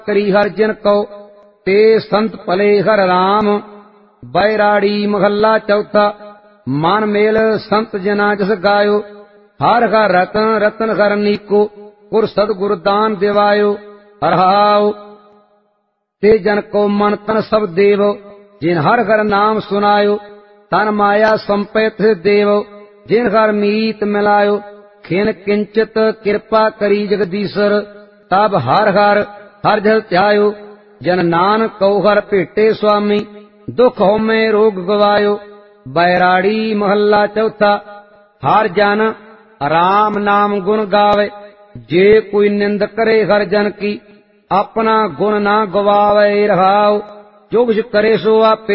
करी हर जिन को ते संत भले हर राम। बैराड़ी महला चौथा। मन मेल संत जना जस गायो, हर हर रतन रतन हर नीको, गुर सतगुर दान दिवायो। हरहाओ ते जन को मन तन सब देव, जिन हर हर नाम सुनायो। तन माया संपैत देव, जिन हर मीत मिलायो। खिन किंचित कृपा करी जगदीश्वर, तब हर हर हर जल ध्यायो। जन नानक कौ हर भेटे स्वामी, दुख होमे रोग गवायो। बैराड़ी महला चौथा। हर जन राम नाम गुण गावे, जे कोई निंद करे हर जन की, अपना गुण ना गवावे। रहाओ जो कुछ करे सो आपे,